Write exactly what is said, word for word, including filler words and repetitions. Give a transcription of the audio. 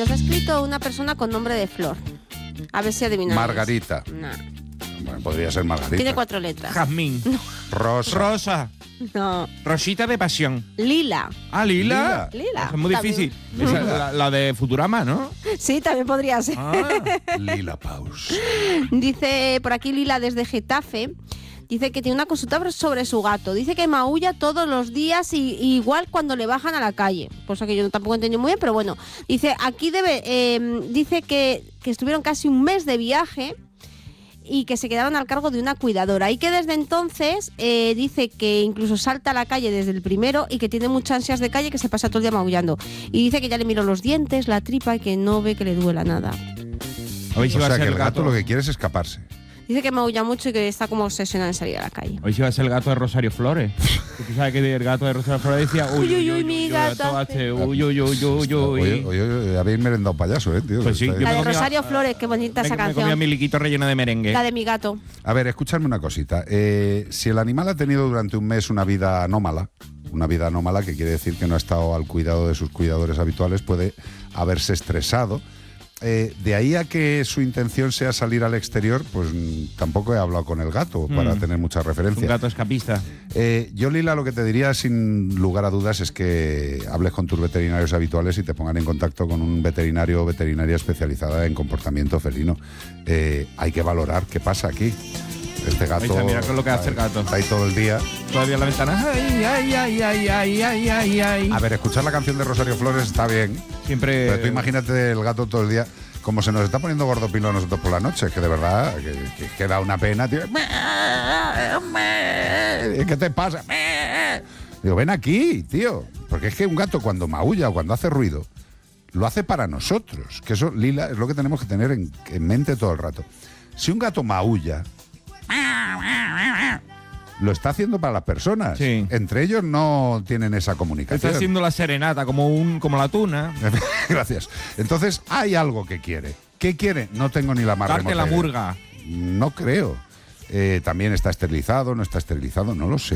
nos ha escrito una persona con nombre de Flor. A ver si adivináis. Margarita. No. Bueno, podría ser Margarita. Tiene cuatro letras. Jazmín. No. Rosa. Rosa. No. Rosita de pasión. Lila. Ah, Lila. Lila. Es muy También. difícil. Esa es la, la de Futurama, ¿no? Sí, también podría ser. Ah. Lila Paus. Dice por aquí Lila desde Getafe. Dice que tiene una consulta sobre su gato. Dice que maulla todos los días y, y igual cuando le bajan a la calle. Cosa que yo tampoco entendí muy bien, pero bueno. Dice, aquí debe, eh, dice que, que estuvieron casi un mes de viaje y que se quedaron al cargo de una cuidadora. Y que desde entonces eh, dice que incluso salta a la calle desde el primero y que tiene muchas ansias de calle, que se pasa todo el día maullando. Y dice que ya le miró los dientes, la tripa y que no ve que le duela nada. Hoy sí O va sea a ser que el el gato gato. lo que quiere es escaparse. Dice que maulla mucho y que está como obsesionado en salir a la calle. Hoy sí va a ser el gato de Rosario Flores. Que tú sabes que el gato de Rosario Flores decía Uy, uy, uy, mi gato hace... Uy, uy, uy, uy, uy. Oye, oye, oye, habéis merendado payaso, ¿eh, tío? Pues sí, Estáis- yo La me de comía- Rosario Flores, qué bonita Me, esa me comía canción. mi liquito relleno de merengue. La de mi gato. A ver, escuchadme una cosita. Eh, si el animal ha tenido durante un mes una vida anómala, una vida anómala que quiere decir que no ha estado al cuidado de sus cuidadores habituales, puede haberse estresado. Eh, de ahí a que su intención sea salir al exterior, pues mm, tampoco he hablado con el gato para Mm. tener mucha Un referencia. gato escapista. Eh, yo, Lila, lo que te diría sin lugar a dudas es que hables con tus veterinarios habituales y te pongan en contacto con un veterinario o veterinaria especializada en comportamiento felino. Eh, hay que valorar qué pasa aquí. Este gato... Ahí está, mira qué es lo que hace el gato. Está ahí todo el día. Todavía en la ventana. Ay, ay, ay, ay, ay, ay, ay, ay. A ver, escuchar la canción de Rosario Flores está bien, Siempre. pero tú imagínate el gato todo el día, como se nos está poniendo gordopilo a nosotros por la noche, que de verdad, que, que, que da una pena, tío. ¿Qué te pasa? Digo, ven aquí, tío. Porque es que un gato cuando maulla o cuando hace ruido, lo hace para nosotros. Que eso, Lila, es lo que tenemos que tener en, en mente todo el rato. Si un gato maulla, lo está haciendo para las personas. Sí. Entre ellos no tienen esa comunicación. Está haciendo la serenata como un como la tuna. Gracias. Entonces, hay algo que quiere. ¿Qué quiere? No tengo ni la más Darte remota la idea. murga. No creo. Eh, también está esterilizado, no está esterilizado, no lo sé.